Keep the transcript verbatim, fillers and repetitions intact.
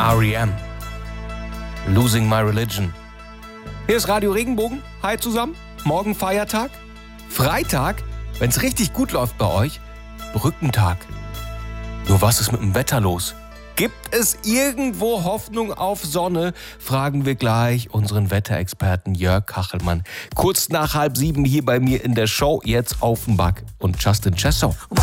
R E M. Losing My Religion. Hier ist Radio Regenbogen. Hi zusammen. Morgen Feiertag. Freitag, wenn es richtig gut läuft bei euch, Brückentag. Nur was ist mit dem Wetter los? Gibt es irgendwo Hoffnung auf Sonne? Fragen wir gleich unseren Wetterexperten Jörg Kachelmann. Kurz nach halb sieben hier bei mir in der Show. Jetzt Offenbach und Justin Chesson.